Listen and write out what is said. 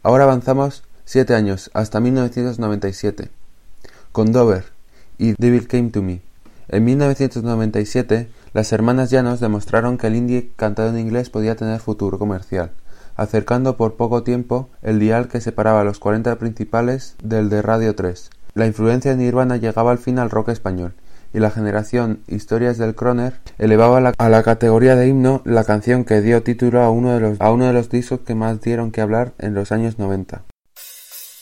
Ahora avanzamos 7 años, hasta 1997, con Dover y Devil Came to Me. En 1997, las hermanas Llanos demostraron que el indie cantado en inglés podía tener futuro comercial, acercando por poco tiempo el dial que separaba a los 40 principales del de Radio 3. La influencia de Nirvana llegaba al fin al rock español, y la generación Historias del Croner elevaba a la categoría de himno la canción que dio título a uno de los discos que más dieron que hablar en los años 90.